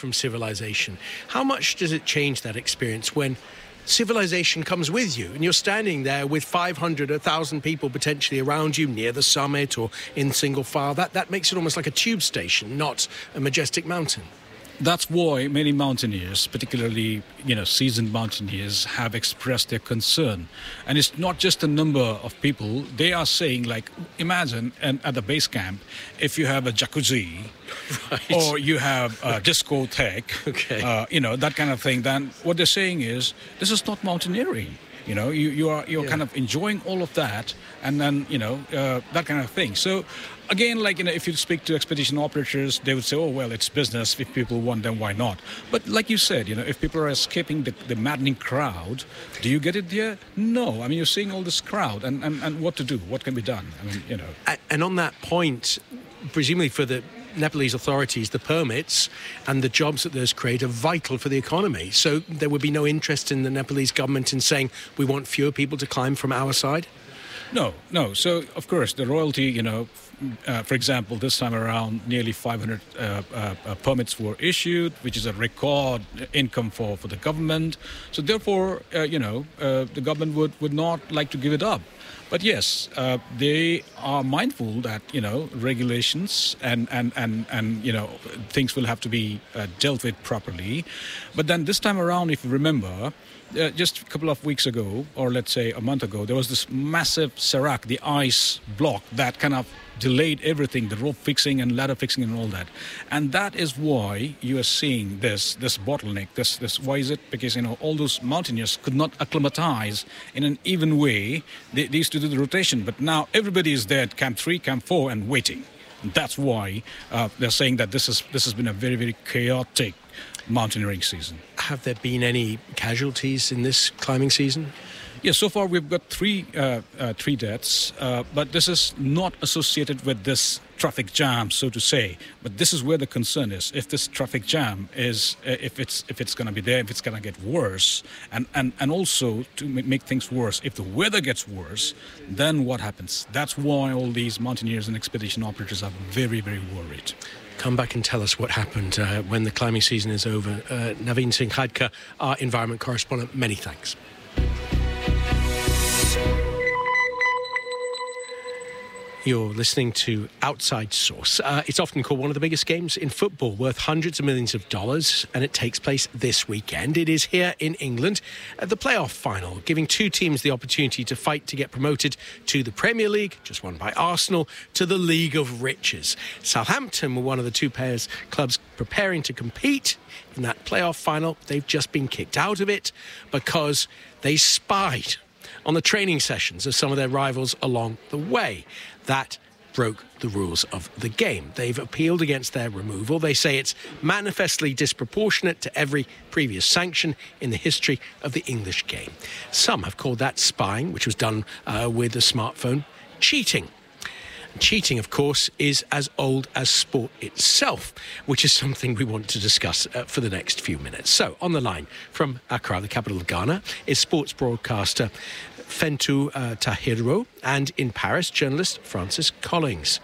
from civilization. How much does it change that experience when civilization comes with you and you're standing there with 500, 1,000 people potentially around you near the summit or in single file? That makes it almost like a tube station, not a majestic mountain. That's why many mountaineers, particularly, seasoned mountaineers, have expressed their concern. And it's not just a number of people. They are saying, like, imagine at the base camp, if you have a jacuzzi, right, or you have a discotheque, okay, that kind of thing, then what they're saying is, this is not mountaineering. You're kind of enjoying all of that, and then, that kind of thing. So, again, if you speak to expedition operators, they would say, oh, well, it's business. If people want, then why not? But like you said, if people are escaping the maddening crowd, do you get it there? No. I mean, you're seeing all this crowd, and what to do? What can be done? I mean, And on that point, presumably for the Nepalese authorities, the permits and the jobs that those create are vital for the economy. So there would be no interest in the Nepalese government in saying we want fewer people to climb from our side? No. So, of course, the royalty, for example, this time around, nearly 500 permits were issued, which is a record income for the government. So, therefore, the government would not like to give it up. But yes, they are mindful that, regulations and things will have to be dealt with properly. But then this time around, if you remember, just a couple of weeks ago, or let's say a month ago, there was this massive serac, the ice block, that kind of delayed everything, the rope fixing and ladder fixing and all that. And that is why you are seeing this bottleneck. This why is it? Because, all those mountaineers could not acclimatize in an even way. They used to do the rotation, but now everybody is there at Camp 3, Camp 4 and waiting. And that's why they're saying that this has been a very, very chaotic mountaineering season. Have there been any casualties in this climbing season? Yes, so far we've got three deaths, but this is not associated with this traffic jam, so to say. But this is where the concern is. If this traffic jam is, if it's going to be there, if it's going to get worse, and also to make things worse, if the weather gets worse, then what happens? That's why all these mountaineers and expedition operators are very, very worried. Come back and tell us what happened when the climbing season is over. Naveen Singh Khadka, our environment correspondent, many thanks. You're listening to Outside Source. It's often called one of the biggest games in football, worth hundreds of millions of dollars, and it takes place this weekend. It is here in England at the playoff final, giving two teams the opportunity to fight to get promoted to the Premier League, just won by Arsenal, to the League of Riches. Southampton were one of the two clubs preparing to compete in that playoff final. They've just been kicked out of it because they spied on the training sessions of some of their rivals along the way. That broke the rules of the game. They've appealed against their removal. They say it's manifestly disproportionate to every previous sanction in the history of the English game. Some have called that spying, which was done with a smartphone, cheating. Cheating, of course, is as old as sport itself, which is something we want to discuss for the next few minutes. So, on the line from Accra, the capital of Ghana, is sports broadcaster Fentu Tahiro, and in Paris, journalist Francis Collings.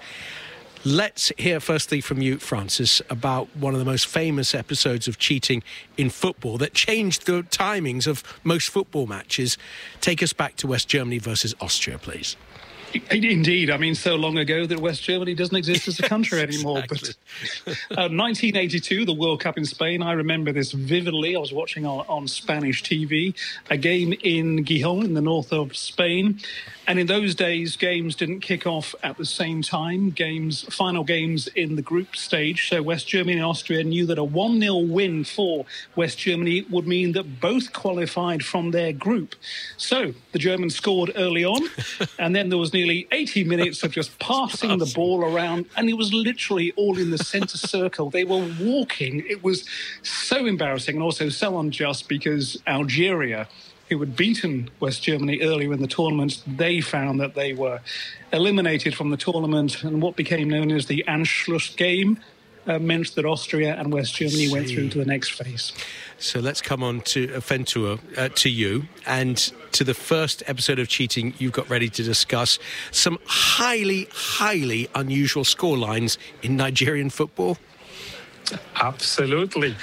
Let's hear firstly from you, Francis, about one of the most famous episodes of cheating in football that changed the timings of most football matches. Take us back to West Germany versus Austria, please. Indeed. I mean, so long ago that West Germany doesn't exist as a country anymore. Exactly. But 1982, the World Cup in Spain, I remember this vividly. I was watching on Spanish TV, a game in Gijón in the north of Spain. And in those days, games didn't kick off at the same time. Final games in the group stage. So West Germany and Austria knew that a 1-0 win for West Germany would mean that both qualified from their group. So the Germans scored early on, and then there was nearly 80 minutes of just passing the ball around, and it was literally all in the centre circle. They were walking. It was so embarrassing and also so unjust because Algeria, who had beaten West Germany earlier in the tournament, they found that they were eliminated from the tournament, and what became known as the Anschluss game meant that Austria and West Germany went through to the next phase. So let's come on to Fentua, to you, and to the first episode of cheating you've got ready to discuss. Some highly, highly unusual scorelines in Nigerian football. Absolutely.